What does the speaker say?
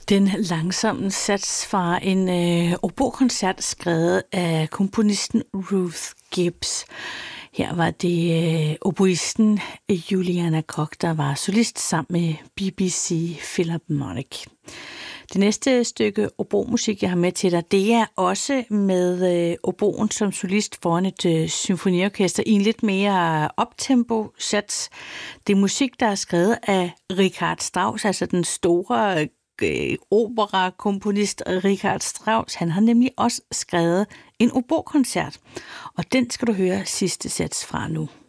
Den langsomme sats fra en obokoncert skrevet af komponisten Ruth Gibbs. Her var det oboisten Juliana Koch, der var solist sammen med BBC Philharmonic. Det næste stykke obomusik, jeg har med til dig, det er også med oboen som solist foran et symfoniorkester i en lidt mere optempo-sats. Det er musik, der er skrevet af Richard Strauss, altså den store operakomponist Richard Strauss. Han har nemlig også skrevet en obokoncert, og den skal du høre sidste sats fra nu.